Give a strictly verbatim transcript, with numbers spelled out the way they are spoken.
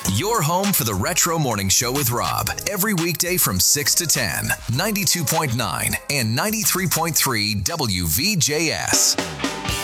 Your home for the Retro Morning Show with Rob. Every weekday from six to ten. ninety-two point nine and ninety-three point three W V J S.